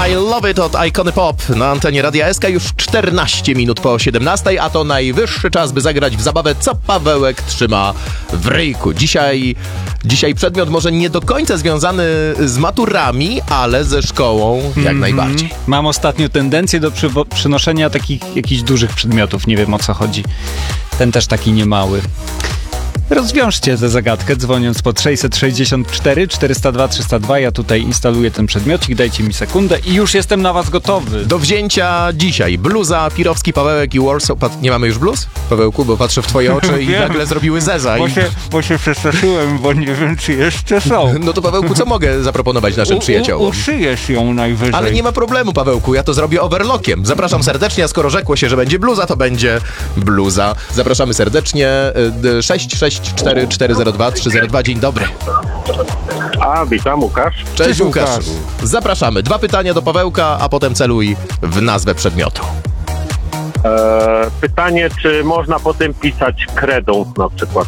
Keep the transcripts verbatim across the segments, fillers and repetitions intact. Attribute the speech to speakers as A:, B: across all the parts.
A: I Love It od Icony Pop na antenie Radia S K już czternaście minut po siedemnastej, a to najwyższy czas, by zagrać w zabawę Co Pawełek trzyma w ryjku. Dzisiaj, dzisiaj przedmiot może nie do końca związany z maturami, ale ze szkołą jak mm-hmm. najbardziej.
B: Mam ostatnio tendencję do przywo- przynoszenia takich jakichś dużych przedmiotów, nie wiem o co chodzi. Ten też taki niemały. Rozwiążcie tę zagadkę dzwoniąc pod sześćset sześćdziesiąt cztery czterysta dwa trzysta dwa. Ja tutaj instaluję ten przedmiocik, dajcie mi sekundę i już jestem na was gotowy.
A: Do wzięcia dzisiaj bluza, Pirowski, Pawełek i Warsaw. Pat- nie mamy już bluz? Pawełku, bo patrzę w twoje oczy i nagle zrobiły zeza.
B: Bo
A: I...
B: się, bo się przestraszyłem, bo nie wiem, czy jeszcze są.
A: No to Pawełku, co mogę zaproponować naszym
B: u,
A: przyjaciołom?
B: U, uszyjesz ją najwyżej.
A: Ale nie ma problemu, Pawełku, ja to zrobię overlockiem. Zapraszam serdecznie, a skoro rzekło się, że będzie bluza, to będzie bluza. Zapraszamy serdecznie. sześć sześć cztery cztery zero dwa trzy zero dwa. Dzień dobry.
C: A, witam, Łukasz.
A: Cześć,
B: Cześć
A: Łukasz.
B: Łukasz.
A: Zapraszamy. Dwa pytania do Pawełka, a potem celuj w nazwę przedmiotu.
C: E, pytanie, czy można potem pisać kredą na przykład?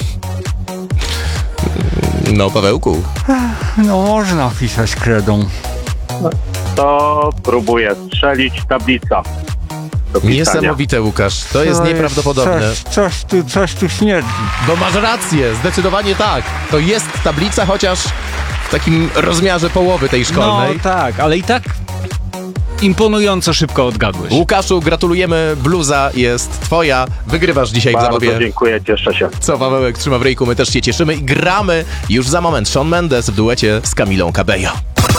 A: No, Pawełku.
B: No można pisać kredą.
C: To próbuję strzelić tablica do pisania.
A: Niesamowite, Łukasz. To jest
B: To
A: nieprawdopodobne.
B: Coś, coś, tu, coś tu śmierdzi.
A: Bo masz rację, zdecydowanie tak. To jest tablica, chociaż w takim rozmiarze połowy tej
B: No
A: szkolnej.
B: tak, ale i tak imponująco szybko odgadłeś.
A: Łukaszu, gratulujemy. Bluza jest twoja. Wygrywasz dzisiaj w
C: Bardzo
A: zabawie
C: dziękuję, cieszę się.
A: Co Pawełek trzyma w ryjku. My też się cieszymy i gramy już za moment Shawn Mendes w duecie z Camilą Cabello.